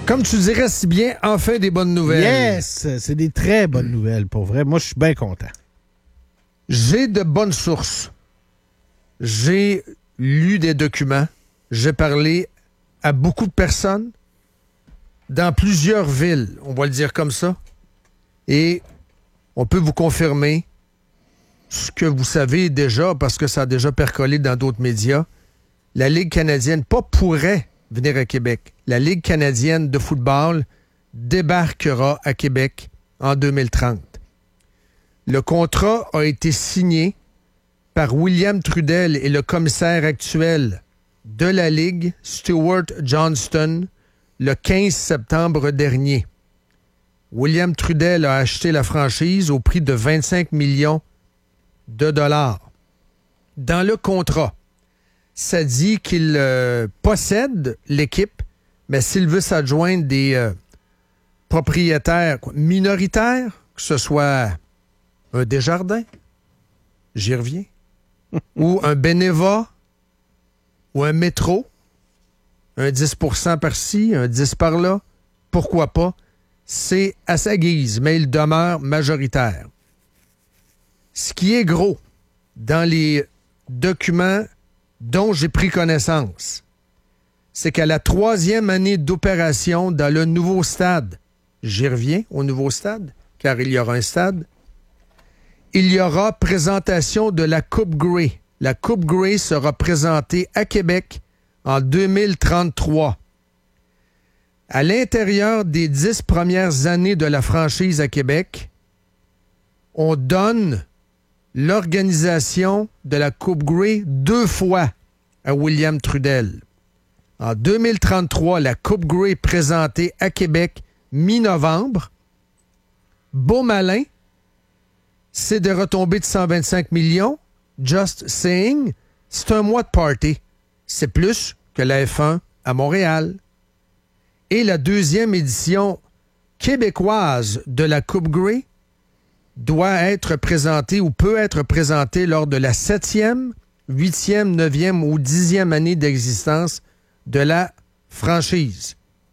Comme tu dirais si bien, enfin des bonnes nouvelles. Yes! C'est des très bonnes nouvelles, pour vrai. Moi, je suis bien content. J'ai de bonnes sources. J'ai lu des documents. J'ai parlé à beaucoup de personnes dans plusieurs villes, on va le dire comme ça. Et on peut vous confirmer ce que vous savez déjà, parce que ça a déjà percolé dans d'autres médias. La Ligue canadienne, pas pourrait venir à Québec. La Ligue canadienne de football débarquera à Québec en 2030. Le contrat a été signé par William Trudel et le commissaire actuel de la Ligue, Stuart Johnston, le 15 septembre dernier. William Trudel a acheté la franchise au prix de 25 millions de dollars. Dans le contrat, ça dit qu'il possède l'équipe, mais s'il veut s'adjoindre des propriétaires minoritaires, que ce soit un Desjardins, j'y reviens, ou un Beneva, ou un Métro, un 10% par-ci, un 10% par-là, pourquoi pas? C'est à sa guise, mais il demeure majoritaire. Ce qui est gros dans les documents dont j'ai pris connaissance, c'est qu'à la 3e année d'opération dans le nouveau stade, j'y reviens au nouveau stade, car il y aura un stade, il y aura présentation de la Coupe Grey. La Coupe Grey sera présentée à Québec en 2033. À l'intérieur des 10 premières années de la franchise à Québec, on donne l'organisation de la Coupe Grey 2 fois à William Trudel. En 2033, la Coupe Grey présentée à Québec mi-novembre. Beau malin, c'est des retombées de 125 millions. Just saying, c'est un mois de party. C'est plus que la F1 à Montréal. Et la 2e édition québécoise de la Coupe Grey doit être présentée ou peut être présentée lors de la 7e, 8e, 9e ou 10e année d'existence de la franchise.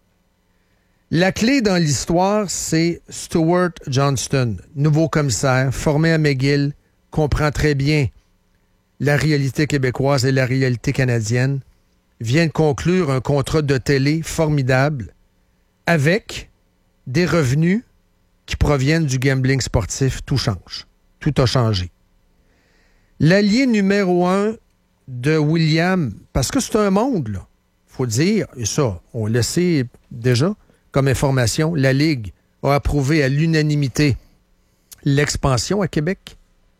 La clé dans l'histoire, c'est Stuart Johnston, nouveau commissaire, formé à McGill, comprend très bien la réalité québécoise et la réalité canadienne, vient de conclure un contrat de télé formidable avec des revenus qui proviennent du gambling sportif. Tout change. Tout a changé. L'allié numéro 1 de William, parce que c'est un monde, là, faut dire, et ça, on le sait déjà comme information, la Ligue a approuvé à l'unanimité l'expansion à Québec.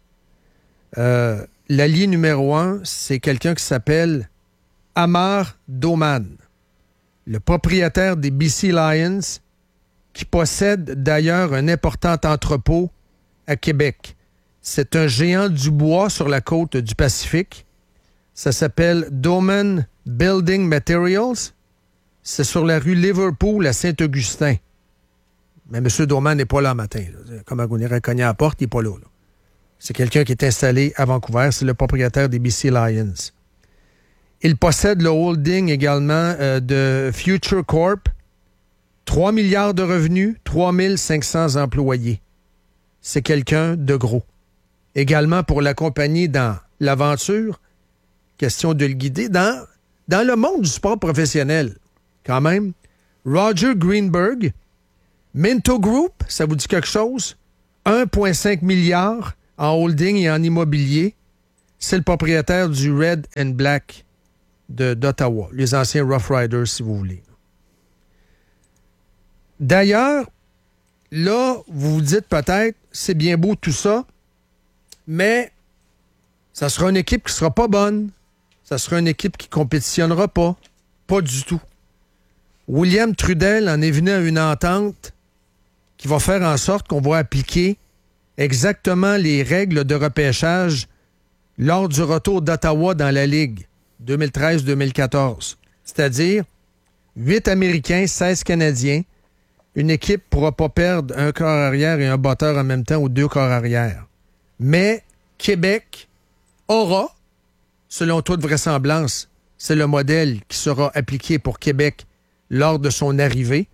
L'allié numéro 1, c'est quelqu'un qui s'appelle Amar Doman, le propriétaire des BC Lions, qui possède d'ailleurs un important entrepôt à Québec. C'est un géant du bois sur la côte du Pacifique. Ça s'appelle Doman Building Materials. C'est sur la rue Liverpool à Saint-Augustin. Mais M. Doman n'est pas là le matin. Là. Comme on irait cogner à la porte, il n'est pas là. C'est quelqu'un qui est installé à Vancouver. C'est le propriétaire des BC Lions. Il possède le holding également de Future Corp. 3 milliards de revenus, 3500 employés. C'est quelqu'un de gros. Également pour l'accompagner dans l'aventure, question de le guider dans le monde du sport professionnel. Quand même, Roger Greenberg, Minto Group, ça vous dit quelque chose? 1,5 milliard en holding et en immobilier. C'est le propriétaire du Red and Black d'Ottawa, les anciens Rough Riders, si vous voulez. D'ailleurs, là, vous vous dites peut-être, c'est bien beau tout ça, mais ça sera une équipe qui sera pas bonne. Ça sera une équipe qui compétitionnera pas. Pas du tout. William Trudel en est venu à une entente qui va faire en sorte qu'on va appliquer exactement les règles de repêchage lors du retour d'Ottawa dans la Ligue 2013-2014. C'est-à-dire 8 Américains, 16 Canadiens. Une équipe ne pourra pas perdre un corps arrière et un batteur en même temps ou 2 corps arrière. Mais Québec aura, selon toute vraisemblance, c'est le modèle qui sera appliqué pour Québec lors de son arrivée.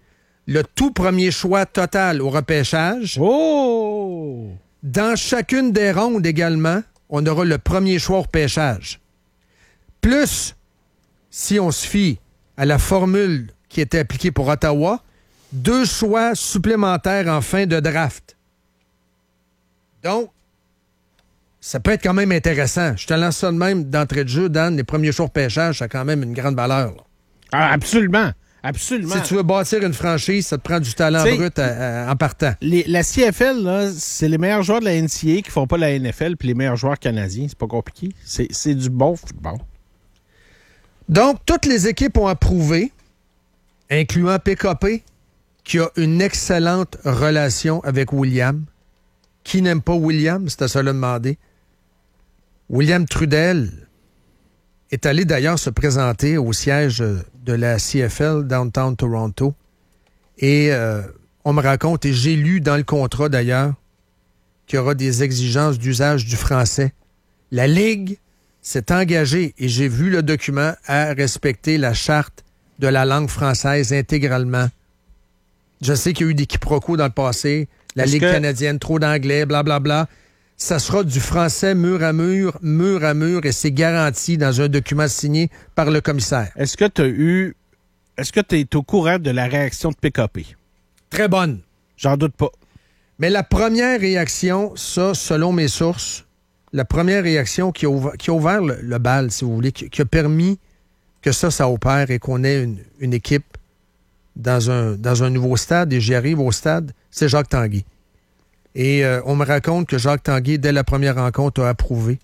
le tout premier choix total au repêchage. Oh! Dans chacune des rondes également, on aura le premier choix au repêchage. Plus, si on se fie à la formule qui était appliquée pour Ottawa, 2 choix supplémentaires en fin de draft. Donc, ça peut être quand même intéressant. Je te lance ça de même d'entrée de jeu, Dan. Les premiers choix au repêchage, ça a quand même une grande valeur. Là. Ah, absolument. Absolument. Si tu veux bâtir une franchise, ça te prend du talent brut en partant. La CFL, là, c'est les meilleurs joueurs de la NCAA qui font pas la NFL puis les meilleurs joueurs canadiens. C'est pas compliqué. C'est du bon football. Donc, toutes les équipes ont approuvé, incluant PKP, qui a une excellente relation avec William. Qui n'aime pas William? C'était ça le demander. William Trudel est allé d'ailleurs se présenter au siège de la CFL Downtown Toronto. Et on me raconte, et j'ai lu dans le contrat d'ailleurs, qu'il y aura des exigences d'usage du français. La Ligue s'est engagée, et j'ai vu le document, à respecter la charte de la langue française intégralement. Je sais qu'il y a eu des quiproquos dans le passé. La Ligue canadienne, trop d'anglais, blablabla. Ça sera du français mur à mur, et c'est garanti dans un document signé par le commissaire. Est-ce que tu es au courant de la réaction de PKP? Très bonne. J'en doute pas. Mais la première réaction, ça, selon mes sources, la première réaction qui a ouvert le bal, si vous voulez, qui a permis que ça opère et qu'on ait une équipe dans un nouveau stade, et j'y arrive au stade, c'est Jacques Tanguay. Et on me raconte que Jacques Tanguay, dès la première rencontre, a approuvé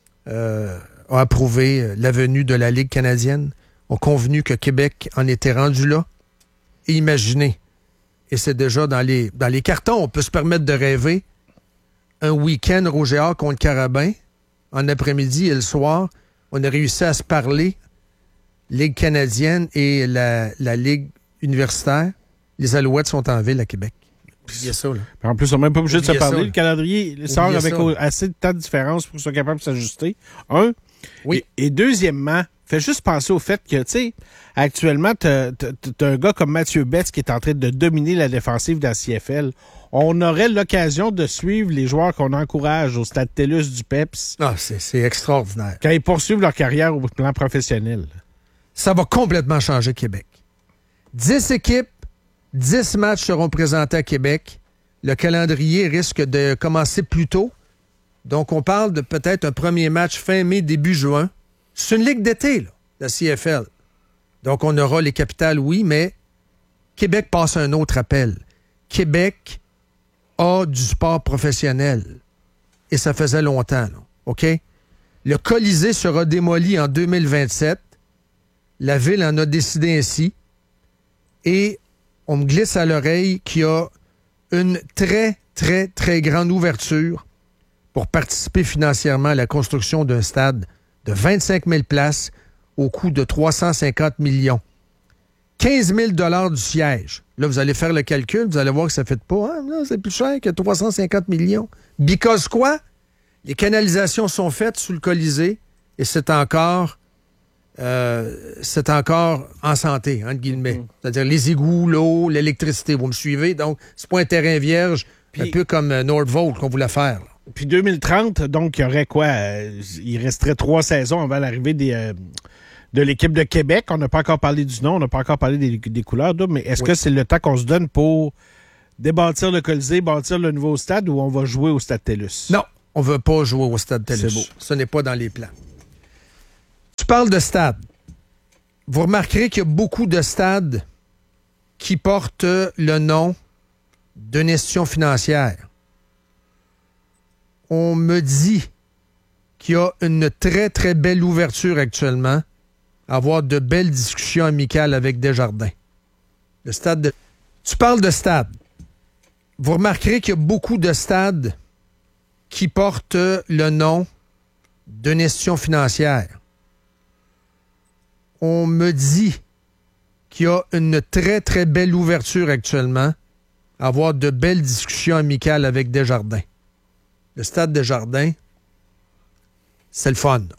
la venue de la Ligue canadienne, ont convenu que Québec en était rendu là. Et imaginez, et c'est déjà dans les cartons, on peut se permettre de rêver, un week-end Rouge-et-Or contre Carabin, en après-midi et le soir, on a réussi à se parler, Ligue canadienne et la Ligue universitaire. Les Alouettes sont en ville à Québec. Il y a ça, là. En plus, on n'est même pas obligé de se parler. Ça, le calendrier sort avec assez de temps de différence pour qu'ils soient capables de s'ajuster. Oui. Et deuxièmement, fais juste penser au fait que, tu sais, actuellement, t'as un gars comme Mathieu Betts qui est en train de dominer la défensive de la CFL. On aurait l'occasion de suivre les joueurs qu'on encourage au Stade TELUS du PEPS. Ah, c'est extraordinaire. Quand ils poursuivent leur carrière au plan professionnel. Ça va complètement changer Québec. 10 équipes, 10 matchs seront présentés à Québec. Le calendrier risque de commencer plus tôt. Donc, on parle de peut-être un premier match fin mai, début juin. C'est une ligue d'été, là, la CFL. Donc, on aura les capitales, oui, mais Québec passe un autre appel. Québec a du sport professionnel. Et ça faisait longtemps, là. OK? Le Colisée sera démoli en 2027. La Ville en a décidé ainsi. Et on me glisse à l'oreille qu'il y a une très, très, très grande ouverture pour participer financièrement à la construction d'un stade de 25 000 places au coût de 350 millions. 15 000 du siège. Là, vous allez faire le calcul, vous allez voir que ça ne fait pas. Ah, non, c'est plus cher que 350 millions. Because quoi? Les canalisations sont faites sous le Colisée et c'est encore en santé, entre guillemets. C'est-à-dire les égouts, l'eau, l'électricité. Vous me suivez? Donc, c'est pas un terrain vierge, un peu comme Nordvolt qu'on voulait faire. Là. Puis 2030, donc, il y aurait quoi? Il resterait 3 saisons avant l'arrivée de l'équipe de Québec. On n'a pas encore parlé du nom, on n'a pas encore parlé des couleurs, mais est-ce que c'est le temps qu'on se donne pour débâtir le Colisée, bâtir le nouveau stade, ou on va jouer au Stade TELUS? Non, on ne veut pas jouer au Stade TELUS. C'est beau. Ce n'est pas dans les plans. Tu parles de stade. Vous remarquerez qu'il y a beaucoup de stades qui portent le nom d'une institution financière. On me dit qu'il y a une très, très belle ouverture actuellement à avoir de belles discussions amicales avec Desjardins. Le stade de... Tu parles de stade. Vous remarquerez qu'il y a beaucoup de stades qui portent le nom d'une institution financière. On me dit qu'il y a une très, très belle ouverture actuellement à avoir de belles discussions amicales avec Desjardins. Le stade Desjardins, c'est le fun.